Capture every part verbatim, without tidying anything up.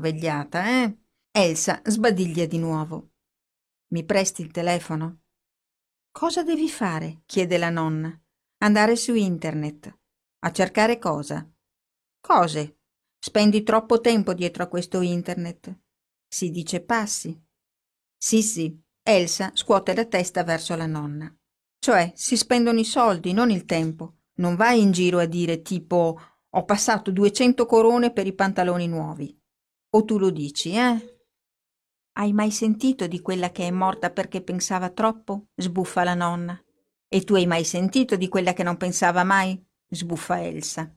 sorvegliata, eh? Elsa sbadiglia di nuovo. Mi presti il telefono? Cosa devi fare? Chiede la nonna. Andare su internet. A cercare cosa? Cose. Spendi troppo tempo dietro a questo internet. Si dice passi. Sì, sì. Elsa scuote la testa verso la nonna. Cioè, si spendono i soldi, non il tempo. Non vai in giro a dire tipo ho passato duecento corone per i pantaloni nuovi. O tu lo dici, eh? Hai mai sentito di quella che è morta perché pensava troppo? Sbuffa la nonna. E tu hai mai sentito di quella che non pensava mai? Sbuffa Elsa.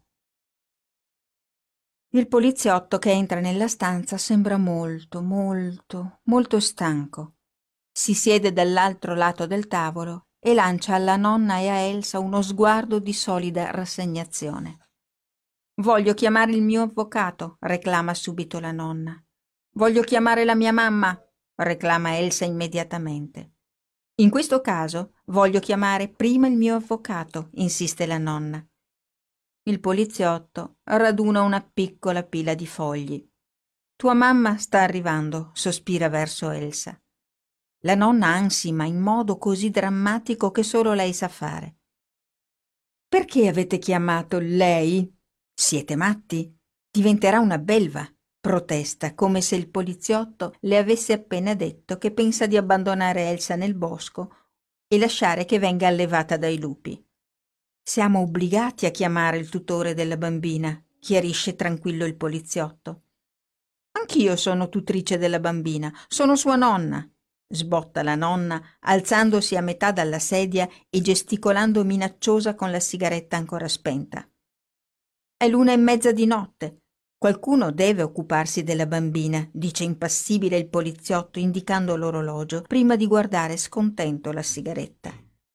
Il poliziotto che entra nella stanza sembra molto, molto, molto stanco. Si siede dall'altro lato del tavolo e lancia alla nonna e a Elsa uno sguardo di solida rassegnazione. Voglio chiamare il mio avvocato, reclama subito la nonna. Voglio chiamare la mia mamma, reclama Elsa immediatamente. In questo caso voglio chiamare prima il mio avvocato, insiste la nonna. Il poliziotto raduna una piccola pila di fogli. Tua mamma sta arrivando, sospira verso Elsa. La nonna ansima in modo così drammatico che solo lei sa fare. Perché avete chiamato lei? Siete matti? Diventerà una belva, protesta, come se il poliziotto le avesse appena detto che pensa di abbandonare Elsa nel bosco e lasciare che venga allevata dai lupi. Siamo obbligati a chiamare il tutore della bambina, chiarisce tranquillo il poliziotto. Anch'io sono tutrice della bambina, sono sua nonna, sbotta la nonna, alzandosi a metà dalla sedia e gesticolando minacciosa con la sigaretta ancora spenta. È l'una e mezza di notte. Qualcuno deve occuparsi della bambina, dice impassibile il poliziotto indicando l'orologio, prima di guardare scontento la sigaretta.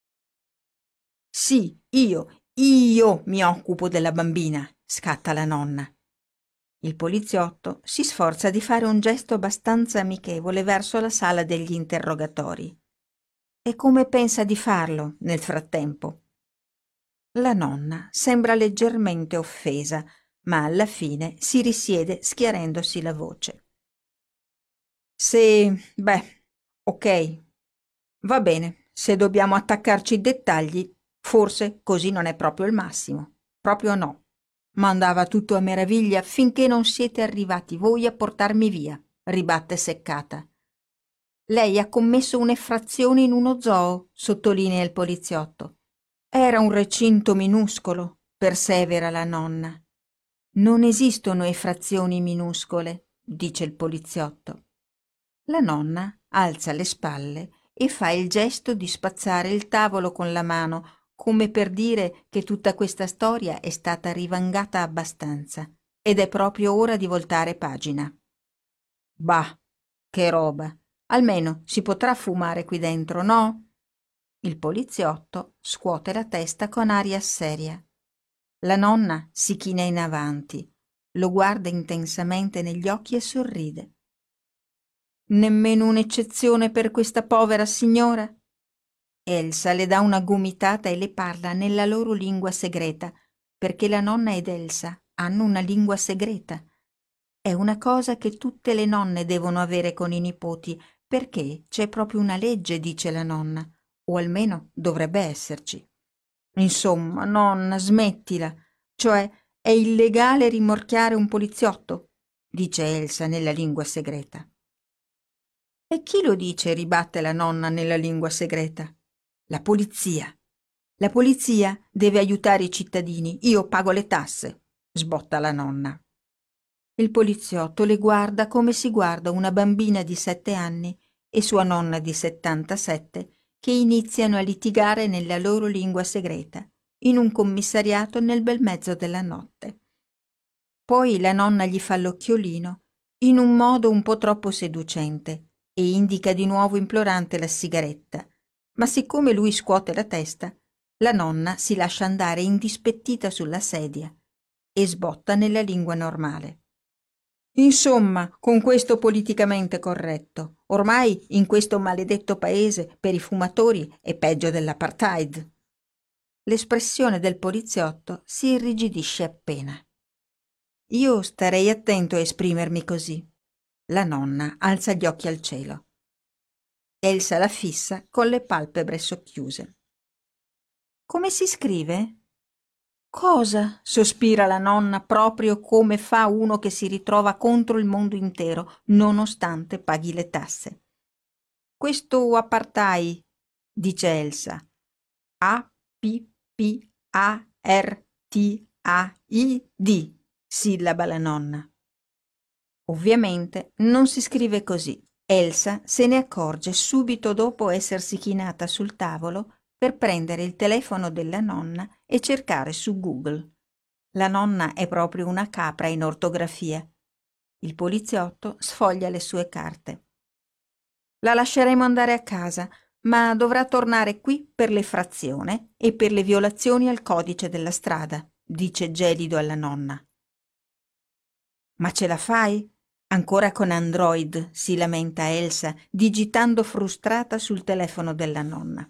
Sì, io, io mi occupo della bambina, scatta la nonna. Il poliziotto si sforza di fare un gesto abbastanza amichevole verso la sala degli interrogatori. E come pensa di farlo nel frattempo? La nonna sembra leggermente offesa, ma alla fine si risiede schiarendosi la voce. Se, beh, ok, va bene, se dobbiamo attaccarci ai dettagli, forse così non è proprio il massimo. Proprio no. Ma andava tutto a meraviglia finché non siete arrivati voi a portarmi via, ribatte seccata. Lei ha commesso un'effrazione in uno zoo, sottolinea il poliziotto. Era un recinto minuscolo, persevera la nonna. Non esistono effrazioni minuscole, dice il poliziotto. La nonna alza le spalle e fa il gesto di spazzare il tavolo con la mano, come per dire che tutta questa storia è stata rivangata abbastanza ed è proprio ora di voltare pagina. Bah, che roba! Almeno si potrà fumare qui dentro, no? Il poliziotto scuote la testa con aria seria. La nonna si china in avanti, lo guarda intensamente negli occhi e sorride. Nemmeno un'eccezione per questa povera signora? Elsa le dà una gomitata e le parla nella loro lingua segreta, perché la nonna ed Elsa hanno una lingua segreta. È una cosa che tutte le nonne devono avere con i nipoti, perché c'è proprio una legge, dice la nonna, o almeno dovrebbe esserci. Insomma, nonna, smettila. Cioè, è illegale rimorchiare un poliziotto, dice Elsa nella lingua segreta. E chi lo dice? Ribatte la nonna nella lingua segreta. La polizia. La polizia deve aiutare i cittadini. Io pago le tasse, sbotta la nonna. Il poliziotto le guarda come si guarda una bambina di sette anni e sua nonna di settantasette che iniziano a litigare nella loro lingua segreta, in un commissariato nel bel mezzo della notte. Poi la nonna gli fa l'occhiolino, in un modo un po' troppo seducente, e indica di nuovo implorante la sigaretta, ma siccome lui scuote la testa, la nonna si lascia andare indispettita sulla sedia e sbotta nella lingua normale. Insomma, con questo politicamente corretto, ormai in questo maledetto paese per i fumatori è peggio dell'apartheid. L'espressione del poliziotto si irrigidisce appena. Io starei attento a esprimermi così, La nonna alza gli occhi al cielo. Elsa la fissa con le palpebre socchiuse. Come si scrive? Cosa? Sospira la nonna, proprio come fa uno che si ritrova contro il mondo intero, nonostante paghi le tasse. Questo apartheid, dice Elsa. A P P A R T A I D, sillaba la nonna. Ovviamente non si scrive così. Elsa se ne accorge subito dopo essersi chinata sul tavolo per prendere il telefono della nonna e cercare su Google. La nonna è proprio una capra in ortografia. Il poliziotto sfoglia le sue carte. La lasceremo andare a casa, ma dovrà tornare qui per l'effrazione e per le violazioni al codice della strada, dice gelido alla nonna. Ma ce la fai? Ancora con Android, si lamenta Elsa, digitando frustrata sul telefono della nonna.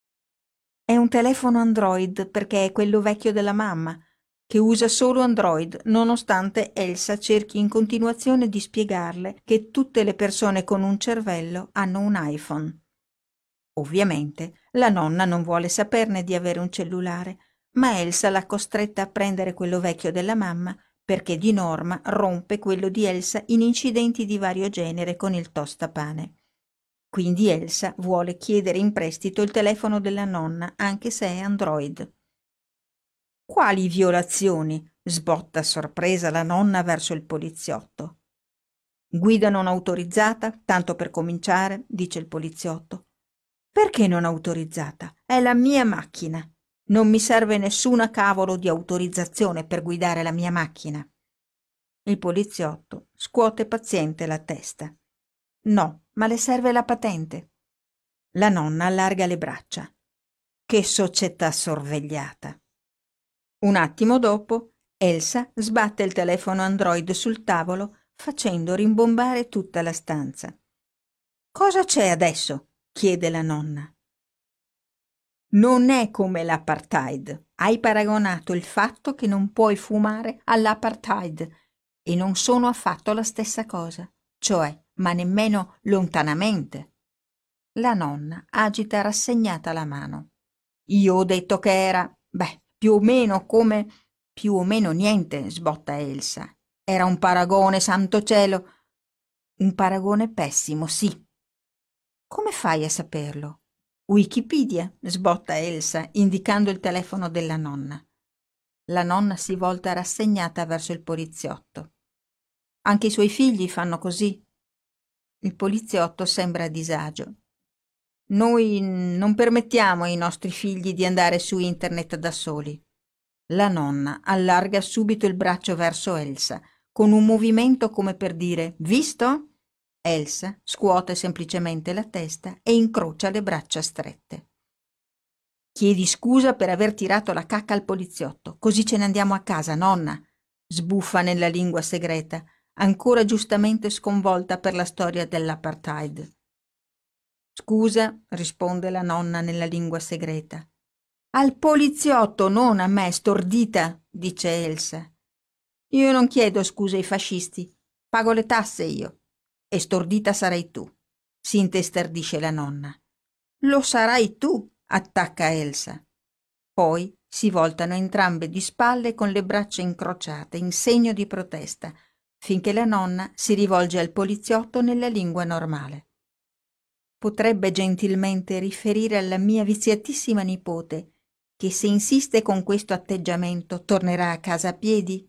È un telefono Android perché è quello vecchio della mamma, che usa solo Android, nonostante Elsa cerchi in continuazione di spiegarle che tutte le persone con un cervello hanno un iPhone. Ovviamente la nonna non vuole saperne di avere un cellulare, ma Elsa l'ha costretta a prendere quello vecchio della mamma perché di norma rompe quello di Elsa in incidenti di vario genere con il tostapane. Quindi Elsa vuole chiedere in prestito il telefono della nonna, anche se è Android. Quali violazioni? Sbotta sorpresa la nonna verso il poliziotto. Guida non autorizzata, tanto per cominciare, dice il poliziotto. Perché non autorizzata? È la mia macchina. Non mi serve nessuna cavolo di autorizzazione per guidare la mia macchina. Il poliziotto scuote paziente la testa. No, ma le serve la patente. La nonna allarga le braccia. Che società sorvegliata. Un attimo dopo, Elsa sbatte il telefono Android sul tavolo, facendo rimbombare tutta la stanza. Cosa c'è adesso? Chiede la nonna. Non è come l'apartheid. Hai paragonato il fatto che non puoi fumare all'apartheid e non sono affatto la stessa cosa, cioè, ma nemmeno lontanamente. La nonna agita rassegnata la mano. Io ho detto che era, beh, più o meno come... Più o meno niente, sbotta Elsa. Era un paragone, santo cielo. Un paragone pessimo, sì. Come fai a saperlo? Wikipedia, sbotta Elsa, indicando il telefono della nonna. La nonna si volta rassegnata verso il poliziotto. Anche i suoi figli fanno così. Il poliziotto sembra a disagio. Noi non permettiamo ai nostri figli di andare su internet da soli. La nonna allarga subito il braccio verso Elsa, con un movimento come per dire «Visto?» Elsa scuote semplicemente la testa e incrocia le braccia strette. «Chiedi scusa per aver tirato la cacca al poliziotto, così ce ne andiamo a casa, nonna», sbuffa nella lingua segreta, ancora giustamente sconvolta per la storia dell'apartheid. «Scusa», risponde la nonna nella lingua segreta. «Al poliziotto, non a me, stordita», dice Elsa. «Io non chiedo scuse ai fascisti, pago le tasse io. E stordita sarai tu», si intestardisce la nonna. «Lo sarai tu», attacca Elsa. Poi si voltano entrambe di spalle con le braccia incrociate in segno di protesta, finché la nonna si rivolge al poliziotto nella lingua normale. Potrebbe gentilmente riferire alla mia viziatissima nipote che se insiste con questo atteggiamento tornerà a casa a piedi?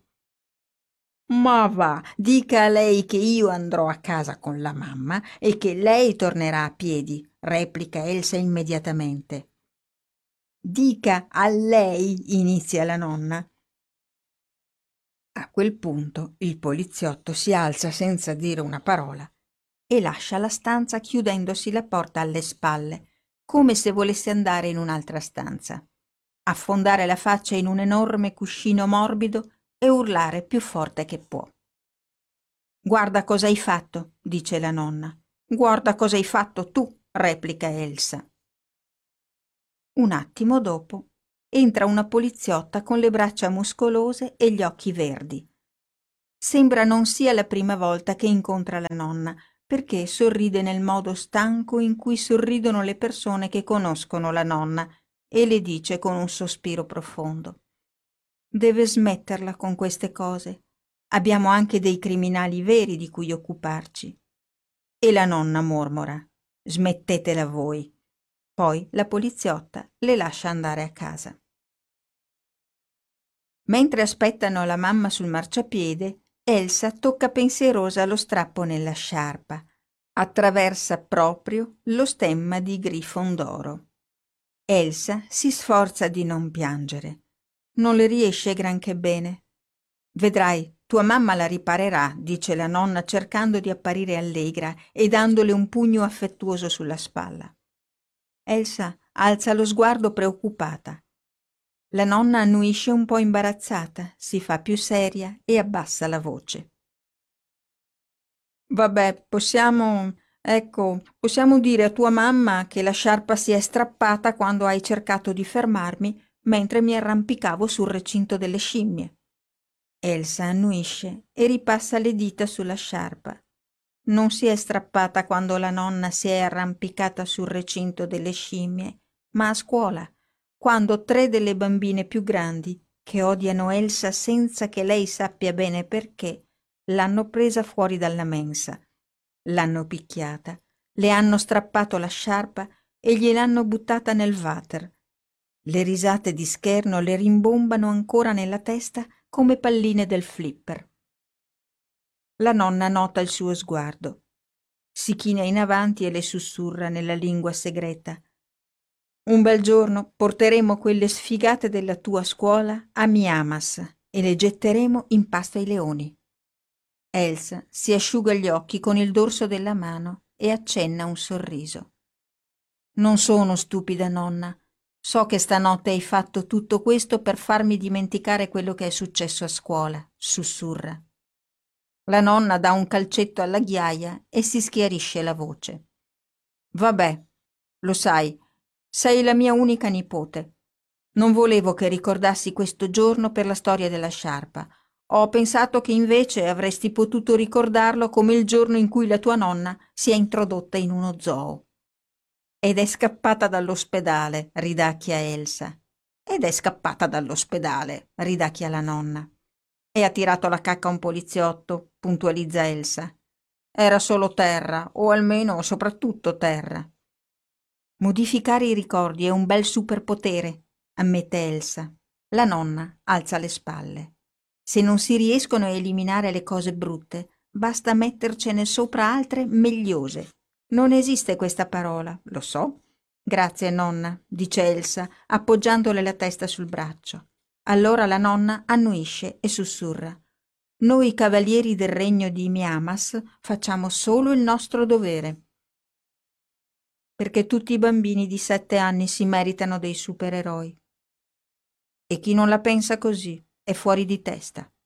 Ma va, dica a lei che io andrò a casa con la mamma e che lei tornerà a piedi, replica Elsa immediatamente. Dica a lei, inizia la nonna. A quel punto il poliziotto si alza senza dire una parola e lascia la stanza chiudendosi la porta alle spalle, come se volesse andare in un'altra stanza, affondare la faccia in un enorme cuscino morbido e urlare più forte che può. «Guarda cosa hai fatto», dice la nonna. «Guarda cosa hai fatto tu», replica Elsa. Un attimo dopo entra una poliziotta con le braccia muscolose e gli occhi verdi. Sembra non sia la prima volta che incontra la nonna, perché sorride nel modo stanco in cui sorridono le persone che conoscono la nonna e le dice con un sospiro profondo: Deve smetterla con queste cose. Abbiamo anche dei criminali veri di cui occuparci. E la nonna mormora: Smettetela voi. Poi la poliziotta le lascia andare a casa. Mentre aspettano la mamma sul marciapiede, Elsa tocca pensierosa lo strappo nella sciarpa. Attraversa proprio lo stemma di Grifondoro. Elsa si sforza di non piangere. Non le riesce granché bene. Vedrai, tua mamma la riparerà, dice la nonna cercando di apparire allegra e dandole un pugno affettuoso sulla spalla. Elsa alza lo sguardo preoccupata. La nonna annuisce un po' imbarazzata, si fa più seria e abbassa la voce. Vabbè, possiamo, ecco, possiamo dire a tua mamma che la sciarpa si è strappata quando hai cercato di fermarmi mentre mi arrampicavo sul recinto delle scimmie. Elsa annuisce e ripassa le dita sulla sciarpa. Non si è strappata quando la nonna si è arrampicata sul recinto delle scimmie, ma a scuola, quando tre delle bambine più grandi, che odiano Elsa senza che lei sappia bene perché, l'hanno presa fuori dalla mensa, l'hanno picchiata, le hanno strappato la sciarpa e gliel'hanno buttata nel water. Le risate di scherno le rimbombano ancora nella testa come palline del flipper. La nonna nota il suo sguardo. Si china in avanti e le sussurra nella lingua segreta: Un bel giorno porteremo quelle sfigate della tua scuola a Miamas e le getteremo in pasto ai leoni. Elsa si asciuga gli occhi con il dorso della mano e accenna un sorriso. Non sono stupida, nonna. So che stanotte hai fatto tutto questo per farmi dimenticare quello che è successo a scuola, sussurra. La nonna dà un calcetto alla ghiaia e si schiarisce la voce. Vabbè, lo sai, sei la mia unica nipote. Non volevo che ricordassi questo giorno per la storia della sciarpa. Ho pensato che invece avresti potuto ricordarlo come il giorno in cui la tua nonna si è introdotta in uno zoo. Ed è scappata dall'ospedale, ridacchia Elsa. Ed è scappata dall'ospedale, ridacchia la nonna. E ha tirato la cacca a un poliziotto, puntualizza Elsa. Era solo terra, o almeno soprattutto terra. Modificare i ricordi è un bel superpotere, ammette Elsa. La nonna alza le spalle. Se non si riescono a eliminare le cose brutte, basta mettercene sopra altre megliose. Non esiste questa parola, lo so. Grazie, nonna, dice Elsa, appoggiandole la testa sul braccio. Allora la nonna annuisce e sussurra. Noi cavalieri del regno di Miamas facciamo solo il nostro dovere. Perché tutti i bambini di sette anni si meritano dei supereroi. E chi non la pensa così è fuori di testa.